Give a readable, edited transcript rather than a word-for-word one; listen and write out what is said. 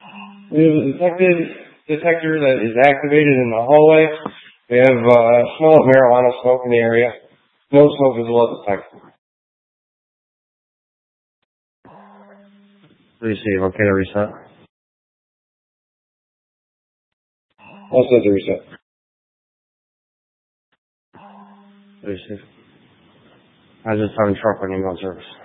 We have a detector that is activated in the hallway. We have smell of marijuana smoke in the area. No smoke visible at the time. Receive. Okay to reset. All set to reset. Receive. I just having truck on email service.